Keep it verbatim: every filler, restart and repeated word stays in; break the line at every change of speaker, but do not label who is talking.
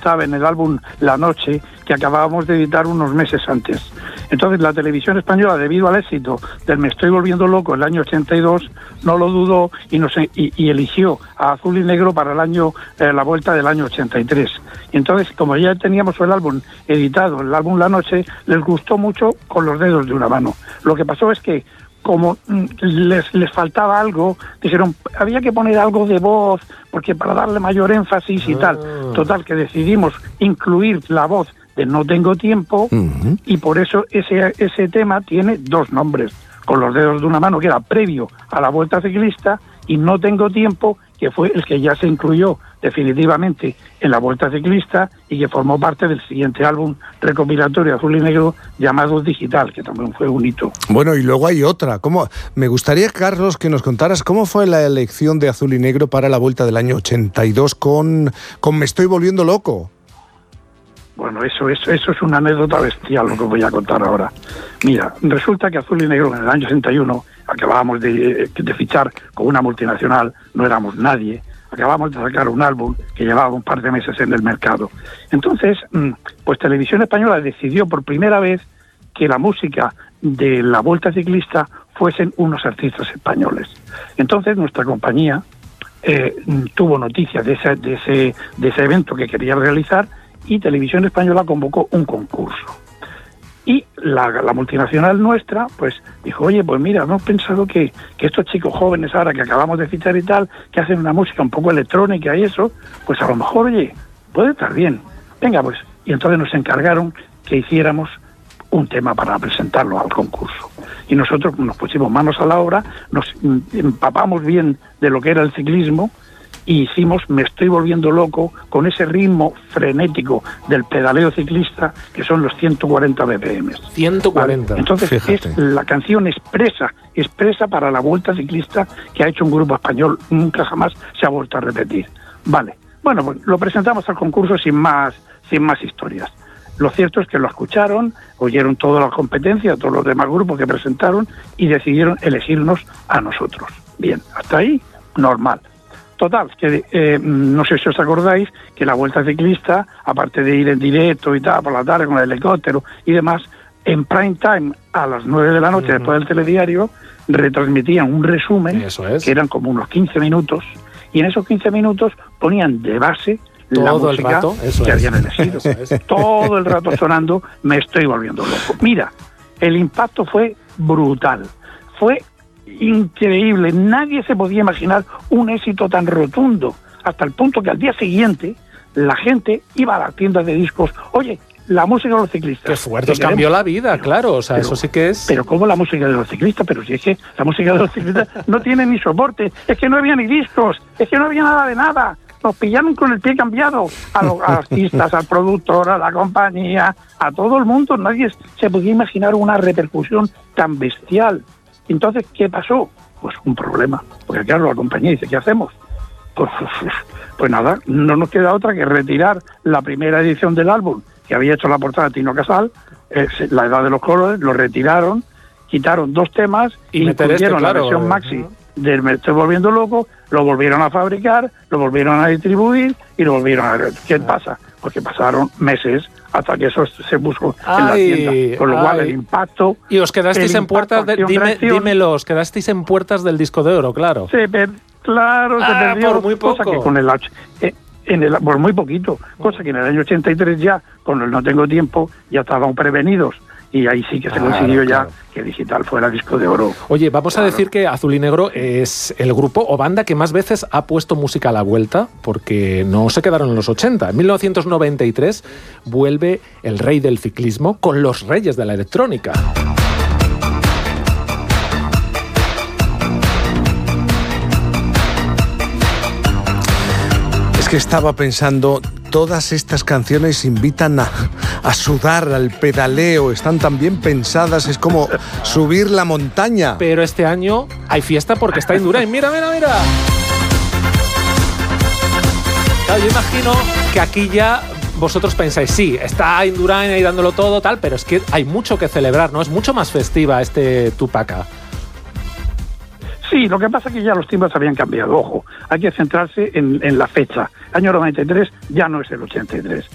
estaba en el álbum La Noche, que acabábamos de editar unos meses antes. Entonces la televisión española, debido al éxito del Me estoy volviendo loco en el año ochenta y dos, no lo dudó y, nos, y, y eligió a Azul y Negro para el año eh, la vuelta del año ochenta y tres. Y entonces, como ya teníamos el álbum editado, el álbum La Noche, les gustó mucho Con los dedos de una mano. Lo que pasó es que, como les, les faltaba algo, dijeron, había que poner algo de voz, porque para darle mayor énfasis y ah. tal. Total, que decidimos incluir la voz de No tengo tiempo, uh-huh. y por eso ese, ese tema tiene dos nombres. Con los dedos de una mano, que era previo a la Vuelta Ciclista, y No tengo tiempo, que fue el que ya se incluyó definitivamente en la Vuelta Ciclista y que formó parte del siguiente álbum recopilatorio Azul y Negro llamado Digital, que también fue un hito.
Bueno, y luego hay otra. ¿Cómo? Me gustaría, Carlos, que nos contaras cómo fue la elección de Azul y Negro para la Vuelta del año ochenta y dos con, con Me estoy volviendo loco.
Bueno, eso, eso, eso es una anécdota bestial lo que voy a contar ahora. Mira, resulta que Azul y Negro en el año sesenta y uno acabábamos de, de fichar con una multinacional, no éramos nadie, acabamos de sacar un álbum que llevaba un par de meses en el mercado. Entonces, pues Televisión Española decidió por primera vez que la música de la Vuelta Ciclista fuesen unos artistas españoles. Entonces nuestra compañía eh, tuvo noticias de ese, de, ese, de ese evento que quería realizar, y Televisión Española convocó un concurso. Y la, la multinacional nuestra, pues, dijo, oye, pues mira, hemos pensado que, que estos chicos jóvenes ahora que acabamos de fichar y tal, que hacen una música un poco electrónica y eso, pues a lo mejor, oye, puede estar bien. Venga, pues, y entonces nos encargaron que hiciéramos un tema para presentarlo al concurso. Y nosotros nos pusimos manos a la obra, nos empapamos bien de lo que era el ciclismo, y hicimos Me estoy volviendo loco con ese ritmo frenético del pedaleo ciclista, que son los ciento cuarenta B P M.
ciento cuarenta.
¿Vale? Entonces fíjate. Es la canción expresa, expresa para la Vuelta Ciclista que ha hecho un grupo español, nunca jamás se ha vuelto a repetir. Vale, bueno, pues lo presentamos al concurso sin más, sin más historias. Lo cierto es que lo escucharon, oyeron toda la competencia, todos los demás grupos que presentaron, y decidieron elegirnos a nosotros. Bien, hasta ahí, normal. Total, que eh, no sé si os acordáis que la Vuelta Ciclista, aparte de ir en directo y tal, por la tarde con el helicóptero y demás, en prime time, a las nueve de la noche, uh-huh. después del telediario, retransmitían un resumen,
Eso es.
que eran como unos quince minutos, y en esos quince minutos ponían de base
todo
la música
el rato, eso
que
es.
habían elegido. Es. Todo el rato sonando Me estoy volviendo loco. Mira, el impacto fue brutal. Fue increíble, nadie se podía imaginar un éxito tan rotundo, hasta el punto que al día siguiente la gente iba a las tiendas de discos, oye, la música de los ciclistas.
Qué fuerte, os cambió la vida, pero, claro, o sea, pero, eso sí que es...
Pero ¿cómo la música de los ciclistas? Pero si es que la música de los ciclistas no tiene ni soporte, es que no había ni discos, es que no había nada de nada, nos pillaron con el pie cambiado a los artistas, al productor, a la compañía, a todo el mundo, nadie se podía imaginar una repercusión tan bestial. Entonces, ¿qué pasó? Pues un problema. Porque claro, la compañía dice, ¿qué hacemos? Pues, pues nada, no nos queda otra que retirar la primera edición del álbum que había hecho la portada Tino Casal, eh, La Edad de los Colores, lo retiraron, quitaron dos temas y incluyeron este, claro, la versión eh, maxi uh-huh. del Me estoy volviendo loco, lo volvieron a fabricar, lo volvieron a distribuir y lo volvieron a... ¿Qué uh-huh. pasa? Porque pasaron meses hasta que eso se puso ay, en la tienda, con lo ay. cual el impacto...
Y os quedasteis en puertas, de, dime, dímelo, os quedasteis en puertas del disco de oro, claro.
Se per, claro,
ah,
se perdió,
por muy poco.
Cosa que con el, eh, en el, por muy poquito, cosa que en el año ochenta y tres ya, con el No tengo tiempo, ya estaban prevenidos, y ahí sí que se claro, consiguió ya claro. que Digital fuera disco de oro.
Oye, vamos
claro.
a decir que Azul y Negro es el grupo o banda que más veces ha puesto música a la vuelta, porque no se quedaron en los ochenta. En mil novecientos noventa y tres vuelve el rey del ciclismo con los reyes de la electrónica.
Es que estaba pensando, todas estas canciones invitan a, a sudar, al pedaleo, están tan bien pensadas, es como subir la montaña.
Pero este año hay fiesta porque está Indurain. Mira, mira, mira. Claro, yo imagino que aquí ya vosotros pensáis, sí, está Indurain ahí dándolo todo, tal, pero es que hay mucho que celebrar, ¿no? Es mucho más festiva este Tupaca.
Sí, lo que pasa es que ya los tiempos habían cambiado, ojo, hay que centrarse en, en la fecha. Año noventa y tres ya no es el ochenta y tres.